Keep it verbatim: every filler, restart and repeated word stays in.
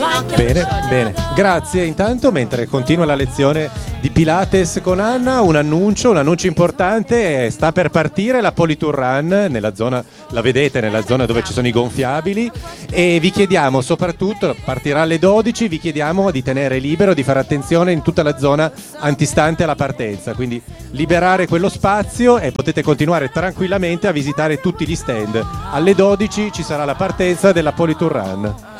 Bene, bene. Grazie. Intanto, mentre continua la lezione di Pilates con Anna, un annuncio, un annuncio importante. Sta per partire la Politour Run nella zona, la vedete, nella zona dove ci sono i gonfiabili, e vi chiediamo, soprattutto, partirà alle dodici, vi chiediamo di tenere libero, di fare attenzione in tutta la zona antistante alla partenza, quindi liberare quello spazio e potete continuare tranquillamente a visitare tutti gli stand. Alle dodici ci sarà la partenza della Politour Run.